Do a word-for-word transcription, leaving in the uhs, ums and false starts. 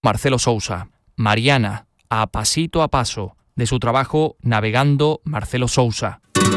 Marcelo Sousa. Mariana, a pasito a paso, de su trabajo Navegando Marcelo Sousa.